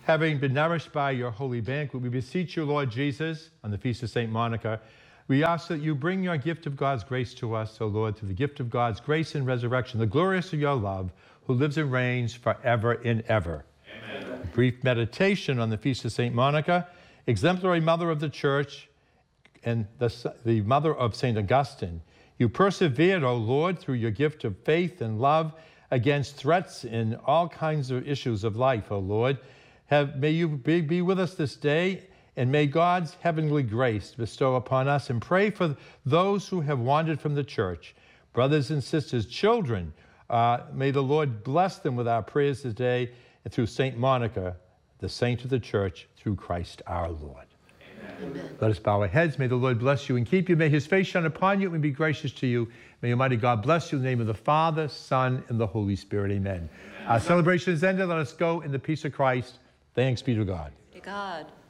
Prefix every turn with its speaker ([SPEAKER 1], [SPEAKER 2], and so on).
[SPEAKER 1] Having been nourished by your holy banquet, we beseech you, Lord Jesus, on the feast of St. Monica, we ask that you bring your gift of God's grace to us, O Lord, through the gift of God's grace and resurrection, the glorious of your love, who lives and reigns forever and ever. Amen. A brief meditation on the feast of St. Monica, exemplary mother of the church and the mother of St. Augustine. You persevered, O Lord, through your gift of faith and love against threats in all kinds of issues of life, O Lord. May you be with us this day, and may God's heavenly grace bestow upon us, and pray for those who have wandered from the church, brothers and sisters, children. May the Lord bless them with our prayers today, and through St. Monica, the saint of the church, through Christ our Lord. Amen. Let us bow our heads. May the Lord bless you and keep you. May his face shine upon you and be gracious to you. May Almighty God bless you in the name of the Father, Son, and the Holy Spirit. Amen. Our celebration is ended. Let us go in the peace of Christ. Thanks be to God.
[SPEAKER 2] To God.